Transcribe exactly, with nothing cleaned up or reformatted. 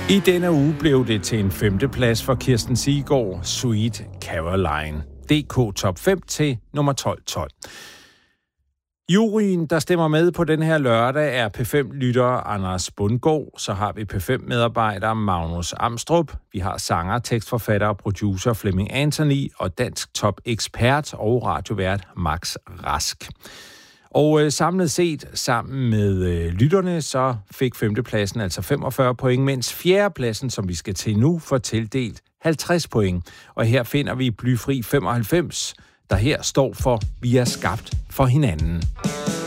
I denne uge blev det til en femteplads for Kirsten Siggaard, Sweet Caroline. D K Top fem til nummer tolv tolv. Juryen, der stemmer med på den her lørdag, er P fem-lytter Anders Bundgaard. Så har vi P fem-medarbejder Magnus Amstrup. Vi har sanger, tekstforfatter og producer Flemming Anthony og dansk top-ekspert og radiovært Max Rask. Og øh, samlet set, sammen med øh, lytterne, så fik femtepladsen altså femogfyrre point, mens fjerdepladsen, som vi skal til nu, får tildelt halvtreds point. Og her finder vi Blyfri femoghalvfems, der her står for Vi er skabt for hinanden.